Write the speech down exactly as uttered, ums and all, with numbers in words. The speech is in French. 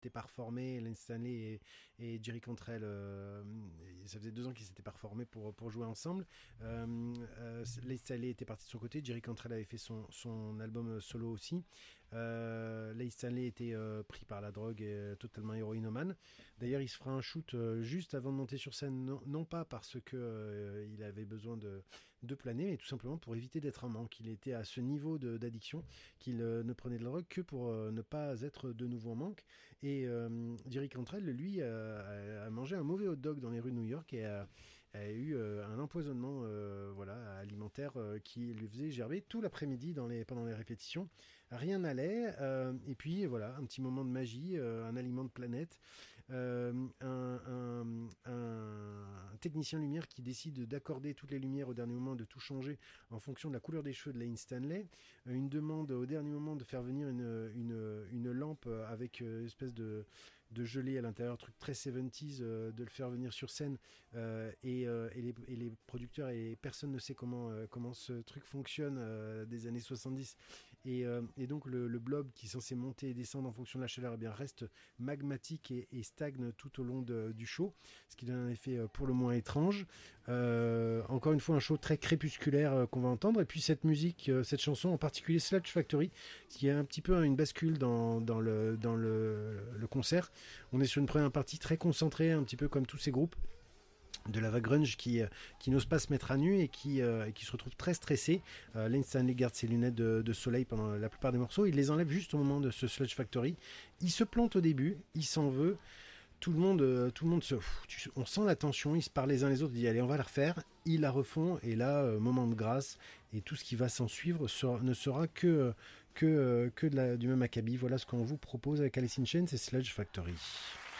pas reformés, Lane Stanley et, et Jerry Cantrell, euh, ça faisait deux ans qu'ils s'étaient pas reformés pour, pour jouer ensemble. Euh, euh, Lane Stanley était parti de son côté, Jerry Cantrell avait fait son, son album solo aussi. Euh, Lane Stanley était euh, pris par la drogue et euh, totalement héroïnomane. D'ailleurs, il se fera un shoot euh, juste avant de monter sur scène, non, non pas parce que euh, il avait besoin de, de planer, mais tout simplement pour éviter d'être un manque. Il était à ce niveau de, d'addiction qu'il euh, ne prenait de la drogue que pour euh, ne pas être de nouveau en manque. Et euh, Jerry Cantrell, lui, a, a mangé un mauvais hot dog dans les rues de New York et a, a eu euh, un empoisonnement euh, voilà, alimentaire euh, qui lui faisait gerber tout l'après-midi dans les, pendant les répétitions. Rien n'allait, euh, et puis voilà, un petit moment de magie, euh, un aliment de planète, euh, un, un, un, technicien lumière qui décide d'accorder toutes les lumières au dernier moment, de tout changer en fonction de la couleur des cheveux de Lane Stanley, euh, une demande au dernier moment de faire venir une, une, une lampe avec une espèce de, de gelée à l'intérieur, truc très soixante-dix, euh, de le faire venir sur scène, euh, et, euh, et, les, et les producteurs et personne ne sait comment, euh, comment ce truc fonctionne euh, des années soixante-dix, et, euh, et donc le, le blob qui est censé monter et descendre en fonction de la chaleur, eh bien, reste magmatique et, et stagne tout au long de, du show, ce qui donne un effet euh, pour le moins étrange. Euh, encore une fois, un show très crépusculaire euh, qu'on va entendre, et puis cette musique, euh, cette chanson en particulier, Sludge Factory, qui est un petit peu une bascule dans, dans, le, dans le, le concert. On est sur une première partie très concentrée, un petit peu comme tous ces groupes de la vague grunge qui, qui n'ose pas se mettre à nu et qui, euh, qui se retrouve très stressé. Euh, Lane Stanley garde ses lunettes de, de soleil pendant la plupart des morceaux. Il les enlève juste au moment de ce Sludge Factory. Il se plante au début, il s'en veut. Tout le monde, euh, tout le monde se, pff, on sent la tension. Ils se parlent les uns les autres. Ils disent allez, on va la refaire. Ils la refont et là, euh, moment de grâce, et tout ce qui va s'en suivre sera, ne sera que que, euh, que de la, du même acabit. Voilà ce qu'on vous propose avec Alice in Chains et Sludge Factory.